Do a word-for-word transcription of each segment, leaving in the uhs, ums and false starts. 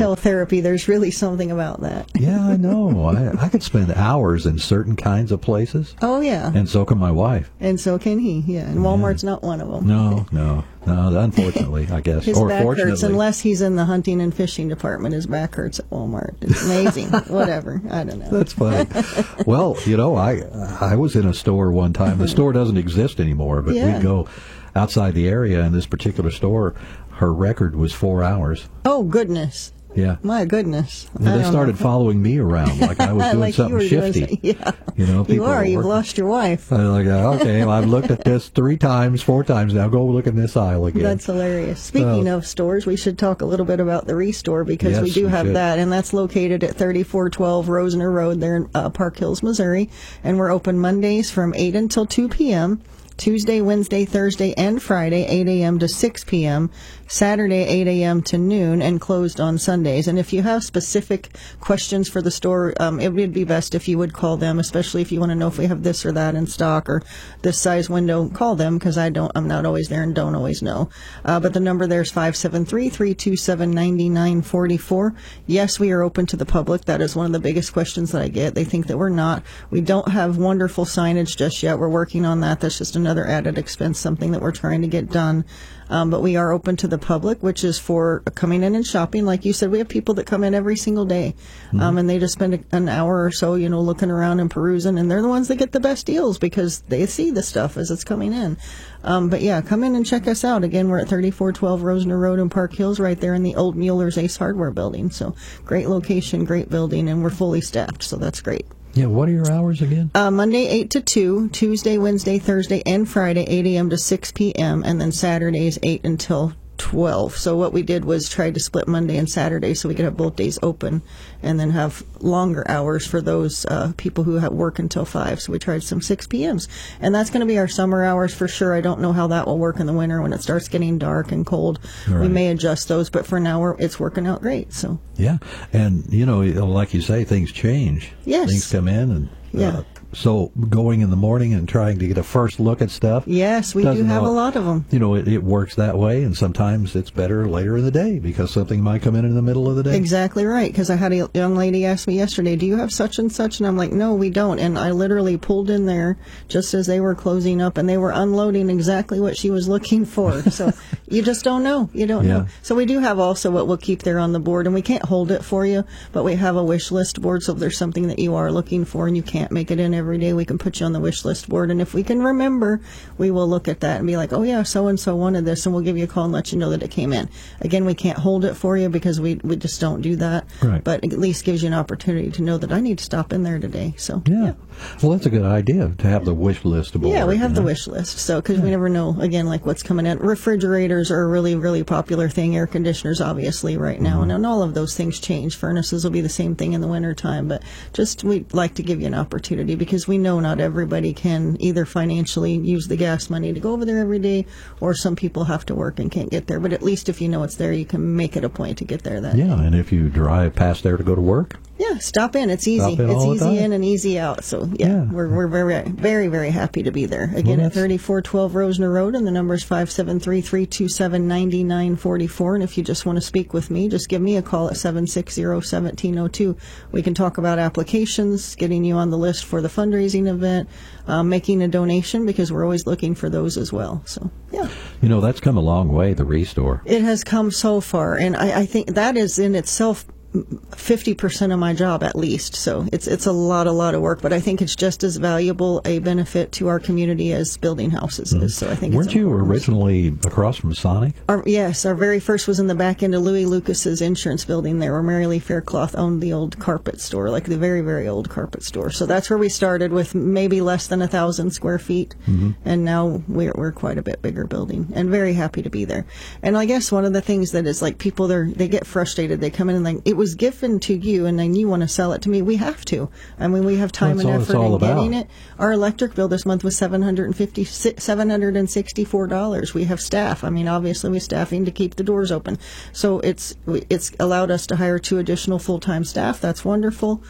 retail therapy, there's really something about that. Yeah, I know. I, I could spend hours in certain kinds of places. Oh, yeah. And so can my wife. And so can he, yeah. And Walmart's yeah. not one of them. No, no. No, unfortunately, I guess. His or back fortunately. hurts unless he's in the hunting and fishing department. His back hurts at Walmart. It's amazing. Whatever. I don't know. That's funny. Well, you know, I I was in a store one time. The store doesn't exist anymore, but yeah. we'd go outside the area, and this particular store, her record was four hours. Oh, goodness. Yeah. My goodness. And they started know. following me around like I was doing like something you shifty. Doing, yeah. You know, people you are. You've working. lost your wife. I'm like, okay, well, I've looked at this three times, four times now. Go look in this aisle again. That's hilarious. Speaking uh, of stores, we should talk a little bit about the Restore because yes, we do we have should. that, and that's located at thirty-four twelve Rosner Road there in uh, Park Hills, Missouri. And we're open Mondays from eight until two p.m., Tuesday, Wednesday, Thursday, and Friday, eight a.m. to six p.m., Saturday, eight a.m. to noon, and closed on Sundays. And if you have specific questions for the store, um, it would be best if you would call them, especially if you want to know if we have this or that in stock or this size window. Call them because I don't, I'm not always there and don't always know. Uh, but the number there is five seven three, three two seven, nine nine four four. Yes, we are open to the public. That is one of the biggest questions that I get. They think that we're not. We don't have wonderful signage just yet. We're working on that. That's just another added expense, something that we're trying to get done. Um, but we are open to the public, which is for coming in and shopping. Like you said, we have people that come in every single day, um, mm-hmm. and they just spend a, an hour or so, you know, looking around and perusing, and they're the ones that get the best deals because they see the stuff as it's coming in. Um, but yeah, come in and check us out. Again, we're at thirty-four twelve Rosner Road in Park Hills, right there in the old Mueller's Ace Hardware building. So great location, great building, and we're fully staffed, so that's great. Yeah, what are your hours again? Uh, Monday, eight to two, Tuesday, Wednesday, Thursday, and Friday, eight a.m. to six p.m., and then Saturdays, eight until twelve. So what we did was try to split Monday and Saturday so we could have both days open and then have longer hours for those uh, people who have work until five. So we tried some six p.m.s. And that's going to be our summer hours for sure. I don't know how that will work in the winter when it starts getting dark and cold. Right. We may adjust those, but for now we're, it's working out great. So yeah, and you know, like you say, things change. Yes. Things come in and yeah. Uh, So going in the morning and trying to get a first look at stuff. Yes, we do have know, a lot of them. You know, it, it works that way, and sometimes it's better later in the day because something might come in in the middle of the day. Exactly right, because I had a young lady ask me yesterday, do you have such and such? And I'm like, no, we don't. And I literally pulled in there just as they were closing up, and they were unloading exactly what she was looking for. So you just don't know. You don't yeah. know. So we do have also what we'll keep there on the board, and we can't hold it for you, but we have a wish list board, so if there's something that you are looking for and you can't make it in every day, we can put you on the wish list board, and if we can remember, we will look at that and be like, oh yeah, so and so wanted this, and we'll give you a call and let you know that it came in. Again, we can't hold it for you because we we just don't do that, right. but it at least gives you an opportunity to know that I need to stop in there today. So yeah, yeah. Well, that's a good idea to have the wish list board. Yeah, we have you the know? wish list, so because yeah. we never know again like what's coming in. Refrigerators are a really really popular thing. Air conditioners, obviously, right now, mm-hmm. and, and all of those things change. Furnaces will be the same thing in the wintertime, but just we'd like to give you an opportunity because we know not everybody can either financially use the gas money to go over there every day, or some people have to work and can't get there. But at least if you know it's there, you can make it a point to get there that yeah, day. And if you drive past there to go to work, yeah, stop in. It's easy. In it's easy time. in and easy out. So yeah, yeah. we're we're very very very happy to be there. Again, well, at thirty-four twelve Rosner Road, and the number is five seven three, three two seven, nine nine four four. And if you just want to speak with me, just give me a call at seven six zero, one seven zero two. We can talk about applications, getting you on the list for the fundraising event, um, making a donation, because we're always looking for those as well. So yeah, you know, that's come a long way, the Restore. It has come so far, and I, I think that is in itself fifty percent of my job at least. So it's it's a lot, a lot of work, but I think it's just as valuable a benefit to our community as building houses mm-hmm. is. So I think Weren't it's you important. originally across from Sonic? Our, yes, our very first was in the back end of Louis Lucas's insurance building there, where Mary Lee Faircloth owned the old carpet store, like the very, very old carpet store. So that's where we started with maybe less than a thousand square feet, mm-hmm. and now we're we're quite a bit bigger building, and very happy to be there. And I guess one of the things that is like people, they they get frustrated. They come in and like, it was given to you, and then you want to sell it to me. We have to. I mean, we have time well, and effort in about. getting it. Our electric bill this month was seven hundred fifty, seven hundred sixty-four dollars. We have staff. I mean, obviously, we're staffing to keep the doors open. So it's it's allowed us to hire two additional full-time staff. That's wonderful.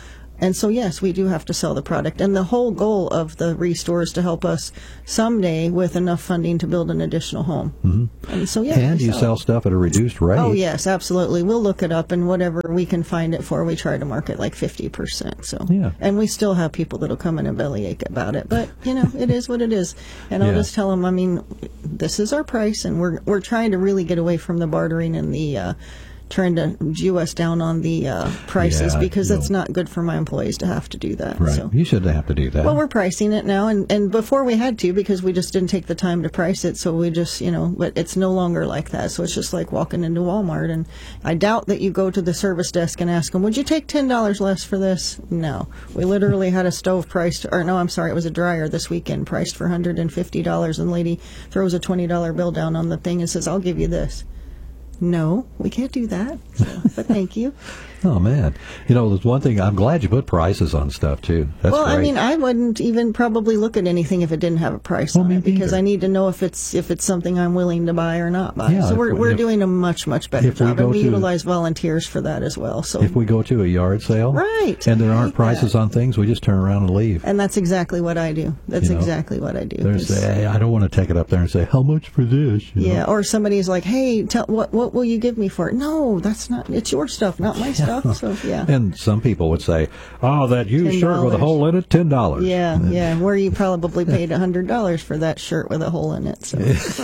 And so, yes, we do have to sell the product. And the whole goal of the Restore is to help us someday with enough funding to build an additional home. Mm-hmm. And so, yeah. And you sell, sell stuff at a reduced rate. Oh, yes, absolutely. We'll look it up, and whatever we can find it for, we try to market like fifty percent. So, yeah. And we still have people that'll come in and bellyache about it. But, you know, it is what it is. And I'll yeah. just tell them, I mean, this is our price, and we're, we're trying to really get away from the bartering and the uh, trying to Jew us down on the uh, prices, yeah, because no. it's not good for my employees to have to do that. Right. So. You shouldn't have to do that. Well, we're pricing it now, and, and before we had to, because we just didn't take the time to price it, so we just, you know, but it's no longer like that. So it's just like walking into Walmart, and I doubt that you go to the service desk and ask them, would you take ten dollars less for this? No. We literally had a stove priced, or no, I'm sorry, it was a dryer this weekend, priced for one hundred fifty dollars, and the lady throws a twenty dollar bill down on the thing and says, I'll give you this. No, we can't do that, so, but thank you. Oh, man. You know, there's one thing, I'm glad you put prices on stuff, too. That's well, great. I mean, I wouldn't even probably look at anything if it didn't have a price well, on it, because either. I need to know if it's if it's something I'm willing to buy or not buy. Yeah, so we're if, we're if, doing a much, much better if we job, go and we to, utilize volunteers for that as well. So if we go to a yard sale, right, and there aren't like prices that. on things, we just turn around and leave. And that's exactly what I do. That's you know, exactly what I do. There's, hey, I don't want to take it up there and say, how much for this? You yeah, know? or somebody's like, hey, tell, what what will you give me for it? No, that's not, it's your stuff, not my Yeah. stuff. So, yeah. And some people would say, oh, that used shirt with a hole in it, ten dollars. Yeah, yeah, where you probably paid one hundred dollars for that shirt with a hole in it. So.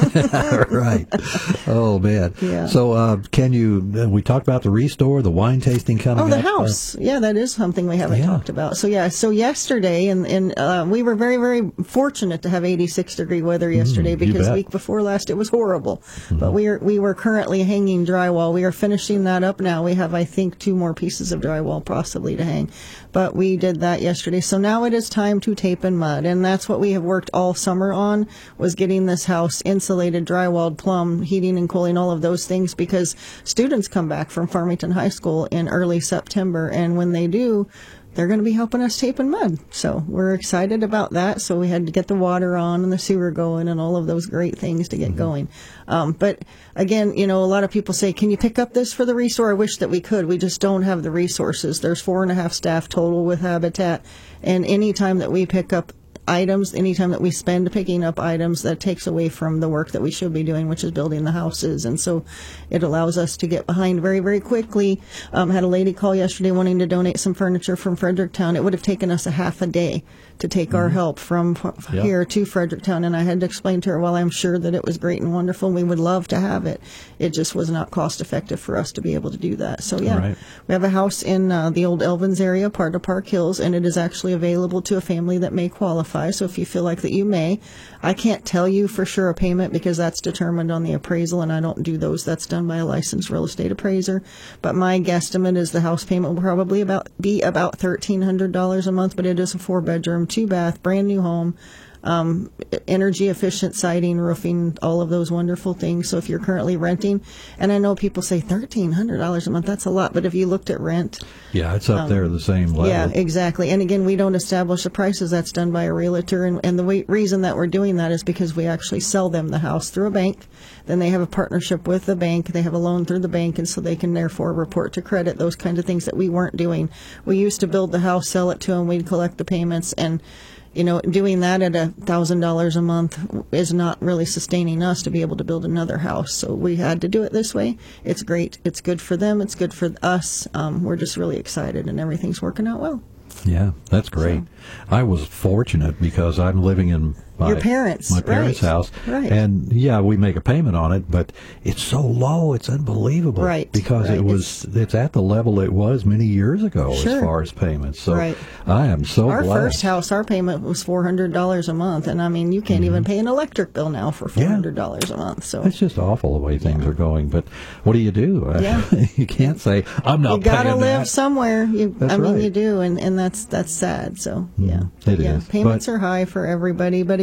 Right. Oh, man. Yeah. So uh, can you, uh, we talked about the Restore, the wine tasting coming Oh, the up. house. Uh, yeah, that is something we haven't yeah. talked about. So, yeah, so yesterday, and, and uh, we were very, very fortunate to have eighty-six degree weather yesterday, Mm, because bet. week before last it was horrible. Mm-hmm. But we are we were currently hanging drywall. We are finishing that up now. We have, I think, two more pieces of drywall possibly to hang. But we did that yesterday. So now it is time to tape and mud. And that's what we have worked all summer on, was getting this house insulated, drywalled, plumb, heating and cooling, all of those things, because students come back from Farmington High School in early September. And when they do, they're going to be helping us tape and mud. So we're excited about that. So we had to get the water on and the sewer going and all of those great things to get mm-hmm. going. Um, but again, you know, a lot of people say, can you pick up this for the Restore? I wish that we could. We just don't have the resources. There's four and a half staff total with Habitat. And any time that we pick up items, anytime that we spend picking up items, that takes away from the work that we should be doing, which is building the houses. And so it allows us to get behind very, very quickly. Um, had a lady call yesterday wanting to donate some furniture from Fredericktown. It would have taken us a half a day to take mm-hmm. our help from f- yep. here to Fredericktown. And I had to explain to her, well, I'm sure that it was great and wonderful, and we would love to have it. It just was not cost effective for us to be able to do that. So, yeah, right. we have a house in uh, the old Elvins area, part of Park Hills, and it is actually available to a family that may qualify. So if you feel like that you may, I can't tell you for sure a payment, because that's determined on the appraisal, and I don't do those. That's done by a licensed real estate appraiser. But my guesstimate is the house payment will probably about be about thirteen hundred dollars a month, but it is a four bedroom, two bath, brand new home. Um, energy efficient siding, roofing, all of those wonderful things. So if you're currently renting, and I know people say thirteen hundred dollars a month, that's a lot, but if you looked at rent, yeah, it's up um, there the same level. Yeah, exactly. And again, we don't establish the prices. That's done by a realtor, and, and the way, reason that we're doing that is because we actually sell them the house through a bank. Then they have a partnership with the bank. They have a loan through the bank, and so they can therefore report to credit, those kinds of things that we weren't doing. We used to build the house, sell it to them, we'd collect the payments, and you know, doing that at a thousand dollars a month is not really sustaining us to be able to build another house. So we had to do it this way. It's great. It's good for them. It's good for us. Um, we're just really excited, and everything's working out well. Yeah, that's great. So, I was fortunate because I'm living in my, your parents, my parents' right. house. Right. And, yeah, we make a payment on it, but it's so low, it's unbelievable. Right. Because right. it was, it's, it's at the level it was many years ago sure. as far as payments. So right. I am so Our glad. Our first house, our payment was four hundred dollars a month. And, I mean, you can't mm-hmm. even pay an electric bill now for four hundred dollars yeah. a month. So it's just awful the way things yeah. are going. But what do you do? Yeah. You can't say, I'm not you gotta paying live that. somewhere. You, that's I mean, right. you do, and, and that's that's sad. So, yeah. Mm, it yeah. is. Payments but, are high for everybody. But, again,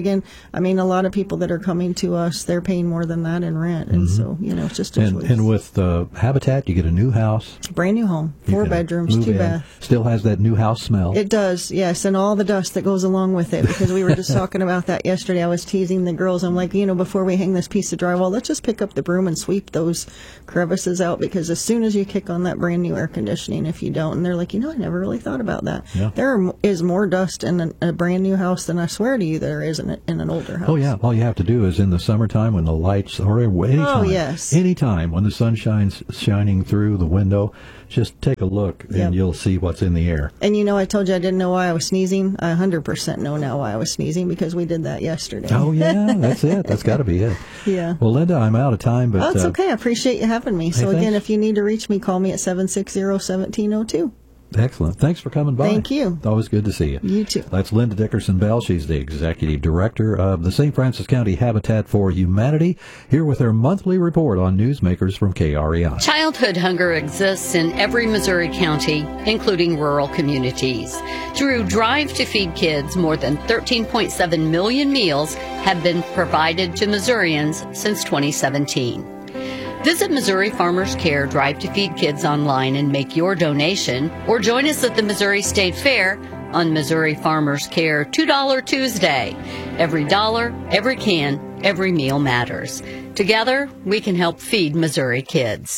again, I mean, a lot of people that are coming to us, they're paying more than that in rent. And Mm-hmm. so, you know, it's just a And, choice. and with uh, Habitat, you get a new house. Brand new home, You four can bedrooms, move two in. bath. Still has that new house smell. It does, yes, and all the dust that goes along with it, because we were just talking about that yesterday. I was teasing the girls. I'm like, you know, before we hang this piece of drywall, let's just pick up the broom and sweep those crevices out, because as soon as you kick on that brand new air conditioning, if you don't, and they're like, you know, I never really thought about that. Yeah. There is more dust in a, a brand new house than I swear to you there is in, a, in an older house. Oh, yeah. All you have to do is in the summertime when the lights, or anytime, Oh, yes. anytime when the sun shines shining through the window, just take a look and Yep. you'll see what's in the air. And you know, I told you I didn't know why I was sneezing. I one hundred percent know now why I was sneezing, because we did that yesterday. Oh, yeah, that's it. That's got to be it. Yeah. Well, Linda, I'm out of time, but Oh, it's uh, okay. I appreciate you having me. So, hey, again, thanks. if you need to reach me, call me at seven six zero, one seven zero two. excellent. Thanks for coming by. Thank you. Always good to see you. You too. That's Linda Dickerson Bell. She's the executive director of the Saint Francis County Habitat for Humanity, here with her monthly report on newsmakers from K R E I. Childhood hunger exists in every Missouri county, including rural communities. Through Drive to Feed Kids, more than thirteen point seven million meals have been provided to Missourians since twenty seventeen. Visit Missouri Farmers Care Drive to Feed Kids online and make your donation, or join us at the Missouri State Fair on Missouri Farmers Care two dollar Tuesday. Every dollar, every can, every meal matters. Together, we can help feed Missouri kids.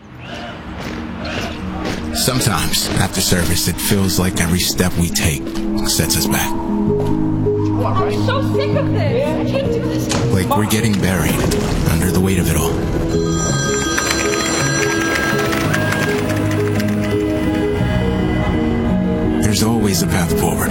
Sometimes, after service, it feels like every step we take sets us back. I'm so sick of this. I can't do this. Like we're getting buried under the weight of it all. There's always a path forward.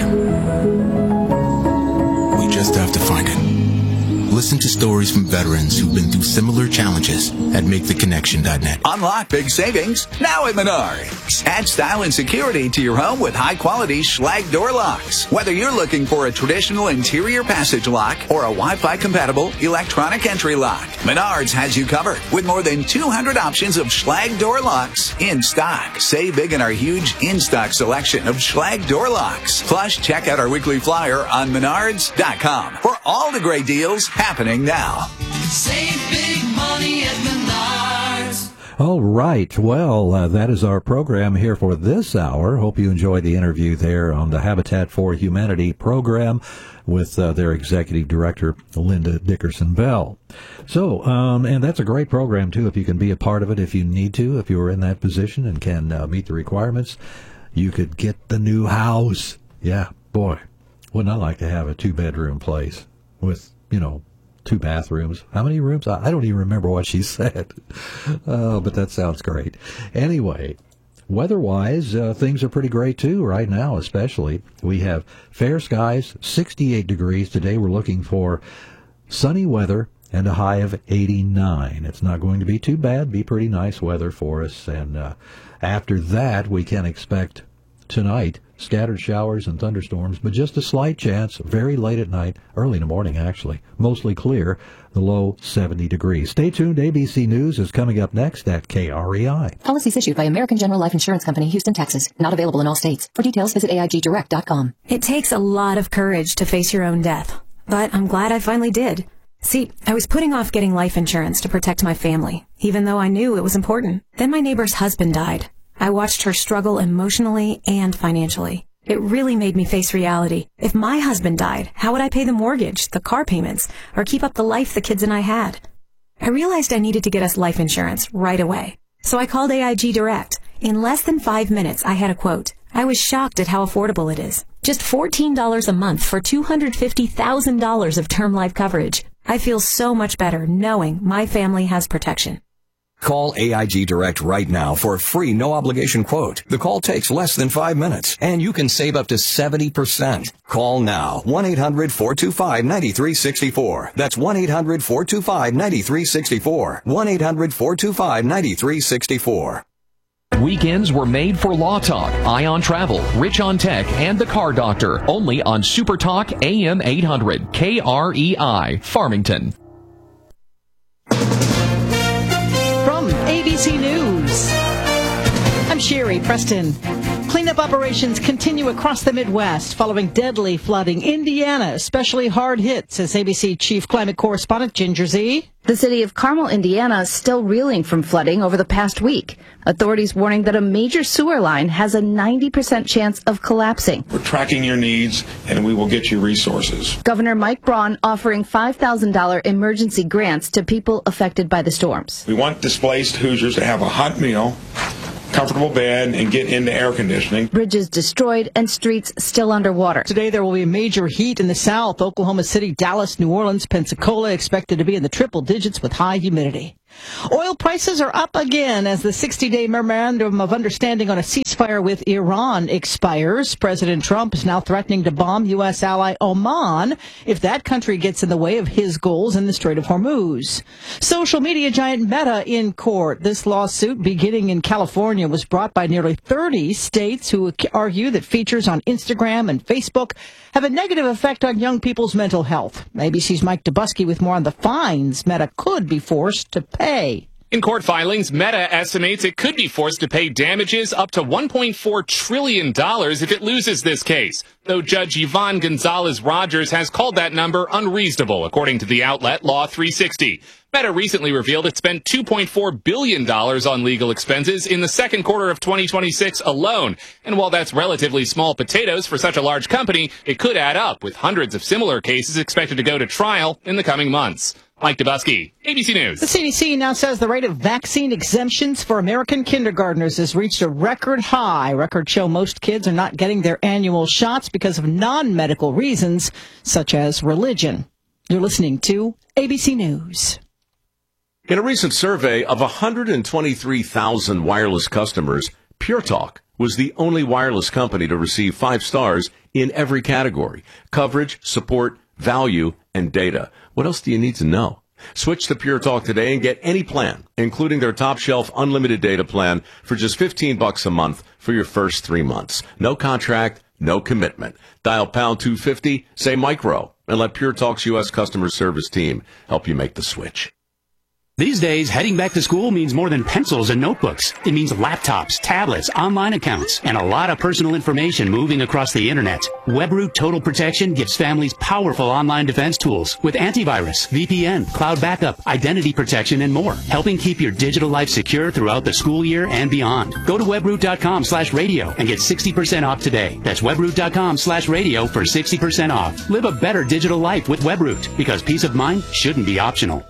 We just have to find it. Listen to stories from veterans who've been through similar challenges at make the connection dot net. Unlock big savings now at Menards. Add style and security to your home with high-quality Schlage door locks. Whether you're looking for a traditional interior passage lock or a Wi-Fi compatible electronic entry lock, Menards has you covered with more than two hundred options of Schlage door locks in stock. Save big in our huge in-stock selection of Schlage door locks. Plus, check out our weekly flyer on Menards dot com for all the great deals happening now. Save big money at Menards. All right. Well, uh, that is our program here for this hour. Hope you enjoyed the interview there on the Habitat for Humanity program with uh, their executive director, Linda Dickerson Bell. So, um, and that's a great program, too, if you can be a part of it, if you need to, if you are in that position and can uh, meet the requirements, you could get the new house. Yeah, boy, wouldn't I like to have a two-bedroom place with, you know, two bathrooms. How many rooms? I don't even remember what she said. Oh, but that sounds great. Anyway, weather-wise, uh, things are pretty great, too, right now, especially. We have fair skies, sixty-eight degrees. Today we're looking for sunny weather and a high of eighty-nine. It's not going to be too bad. Be pretty nice weather for us. And uh, after that, we can expect tonight scattered showers and thunderstorms, but just a slight chance very late at night, early in the morning actually, mostly clear, the low seventy degrees. Stay tuned. A B C News is coming up next at K R E I. Policies issued by American General Life Insurance Company, Houston, Texas. Not available in all states. For details, visit A I G direct dot com. It takes a lot of courage to face your own death, but I'm glad I finally did. See, I was putting off getting life insurance to protect my family, even though I knew it was important. Then my neighbor's husband died. I watched her struggle emotionally and financially. It really made me face reality. If my husband died, how would I pay the mortgage, the car payments, or keep up the life the kids and I had? I realized I needed to get us life insurance right away. So I called A I G Direct. In less than five minutes, I had a quote. I was shocked at how affordable it is. Just fourteen dollars a month for two hundred fifty thousand dollars of term life coverage. I feel so much better knowing my family has protection. Call A I G Direct right now for a free no-obligation quote. The call takes less than five minutes, and you can save up to seventy percent. Call now. one eight hundred four two five nine three six four. That's one eight hundred four two five nine three six four. one eight hundred four two five nine three six four. Weekends were made for Law Talk, Ion Travel, Rich on Tech, and The Car Doctor. Only on Super Talk A M eight hundred, K R E I, Farmington. From A B C News, I'm Sherry Preston. Cleanup operations continue across the Midwest following deadly flooding. Indiana especially hard hit, says A B C Chief Climate Correspondent Ginger Zee. The city of Carmel, Indiana is still reeling from flooding over the past week. Authorities warning that a major sewer line has a ninety percent chance of collapsing. We're tracking your needs, and we will get you resources. Governor Mike Braun offering five thousand dollars emergency grants to people affected by the storms. We want displaced Hoosiers to have a hot meal, comfortable bed, and get into air conditioning. Bridges destroyed and streets still underwater. Today there will be major heat in the south. Oklahoma City, Dallas, New Orleans, Pensacola expected to be in the triple digits with high humidity. Oil prices are up again as the sixty-day memorandum of understanding on a ceasefire with Iran expires. President Trump is now threatening to bomb U S ally Oman if that country gets in the way of his goals in the Strait of Hormuz. Social media giant Meta in court. This lawsuit, beginning in California, was brought by nearly thirty states who argue that features on Instagram and Facebook have a negative effect on young people's mental health. A B C's Mike Dubusky with more on the fines Meta could be forced to pay. In court filings, Meta estimates it could be forced to pay damages up to one point four trillion dollars if it loses this case, though Judge Yvonne Gonzalez-Rogers has called that number unreasonable, according to the outlet Law three sixty. Meta recently revealed it spent two point four billion dollars on legal expenses in the second quarter of twenty twenty-six alone. And while that's relatively small potatoes for such a large company, it could add up, with hundreds of similar cases expected to go to trial in the coming months. Mike Dubusky, A B C News. The C D C now says the rate of vaccine exemptions for American kindergartners has reached a record high. Records show most kids are not getting their annual shots because of non-medical reasons, such as religion. You're listening to A B C News. In a recent survey of one hundred twenty-three thousand wireless customers, Pure Talk was the only wireless company to receive five stars in every category: coverage, support, value, and data. What else do you need to know? Switch to Pure Talk today and get any plan, including their top shelf unlimited data plan, for just fifteen bucks a month for your first three months. No contract, no commitment. Dial pound two fifty, say micro, and let Pure Talk's U S customer service team help you make the switch. These days, heading back to school means more than pencils and notebooks. It means laptops, tablets, online accounts, and a lot of personal information moving across the internet. WebRoot Total Protection gives families powerful online defense tools with antivirus, V P N, cloud backup, identity protection, and more, helping keep your digital life secure throughout the school year and beyond. Go to webroot.com slash radio and get sixty percent off today. That's webroot.com slash radio for sixty percent off. Live a better digital life with WebRoot, because peace of mind shouldn't be optional.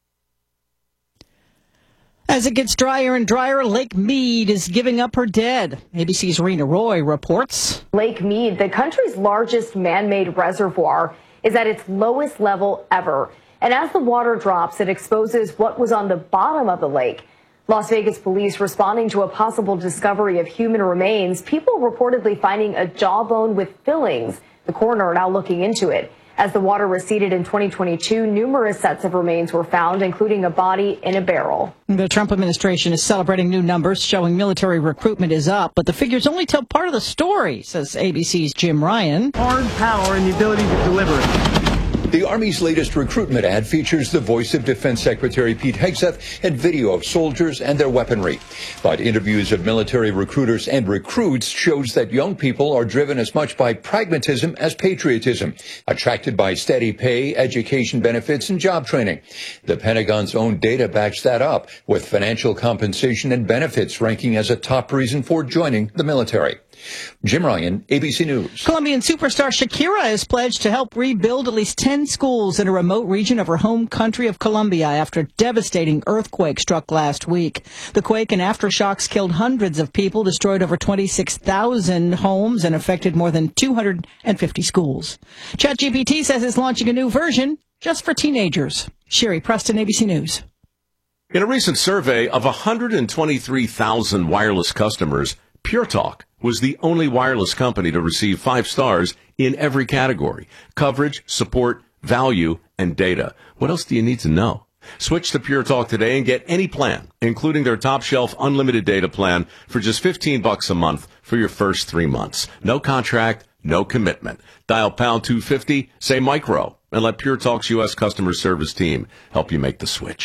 As it gets drier and drier, Lake Mead is giving up her dead. A B C's Rena Roy reports. Lake Mead, the country's largest man-made reservoir, is at its lowest level ever. And as the water drops, it exposes what was on the bottom of the lake. Las Vegas police responding to a possible discovery of human remains, people reportedly finding a jawbone with fillings. The coroner are now looking into it. As the water receded in twenty twenty-two, numerous sets of remains were found, including a body in a barrel. The Trump administration is celebrating new numbers showing military recruitment is up, but the figures only tell part of the story, says A B C's Jim Ryan. Hard power and the ability to deliver it. The Army's latest recruitment ad features the voice of Defense Secretary Pete Hegseth and video of soldiers and their weaponry. But interviews of military recruiters and recruits shows that young people are driven as much by pragmatism as patriotism, attracted by steady pay, education benefits, and job training. The Pentagon's own data backs that up, with financial compensation and benefits ranking as a top reason for joining the military. Jim Ryan, A B C News. Colombian superstar Shakira has pledged to help rebuild at least ten schools in a remote region of her home country of Colombia after a devastating earthquake struck last week. The quake and aftershocks killed hundreds of people, destroyed over twenty-six thousand homes, and affected more than two hundred fifty schools. ChatGPT says it's launching a new version just for teenagers. Sherry Preston, A B C News. In a recent survey of one hundred twenty-three thousand wireless customers, Pure Talk was the only wireless company to receive five stars in every category: coverage, support, value, and data. What else do you need to know? Switch to Pure Talk today and get any plan, including their top shelf unlimited data plan, for just fifteen bucks a month for your first three months. No contract, no commitment. Dial pound two fifty, say micro, and let Pure Talk's U S customer service team help you make the switch.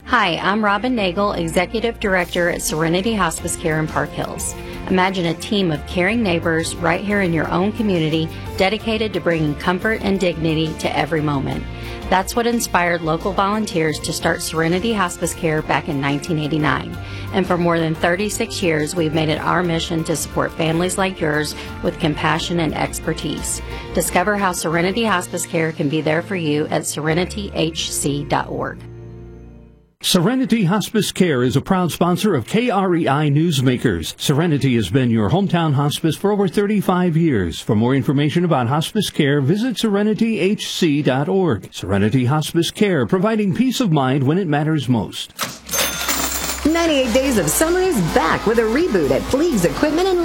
Hi, I'm Robin Nagel, Executive Director at Serenity Hospice Care in Park Hills. Imagine a team of caring neighbors right here in your own community, dedicated to bringing comfort and dignity to every moment. That's what inspired local volunteers to start Serenity Hospice Care back in nineteen eighty-nine. And for more than thirty-six years, we've made it our mission to support families like yours with compassion and expertise. Discover how Serenity Hospice Care can be there for you at serenity h c dot org. Serenity Hospice Care is a proud sponsor of K R E I Newsmakers. Serenity has been your hometown hospice for over thirty-five years. For more information about hospice care, visit serenity h c dot org. Serenity Hospice Care, providing peace of mind when it matters most. ninety-eight Days of Summer is back with a reboot at Fleegs Equipment and